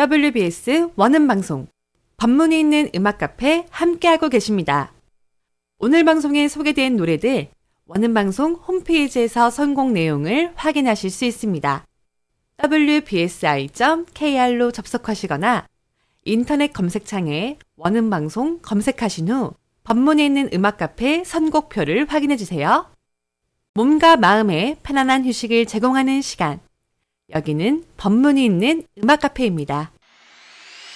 WBS 원음방송, 법문이 있는 음악카페 함께하고 계십니다. 오늘 방송에 소개된 노래들 원음방송 홈페이지에서 선곡 내용을 확인하실 수 있습니다. wbsi.kr로 접속하시거나 인터넷 검색창에 원음방송 검색하신 후 법문이 있는 음악카페 선곡표를 확인해주세요. 몸과 마음의 편안한 휴식을 제공하는 시간, 여기는 법문이 있는 음악카페입니다.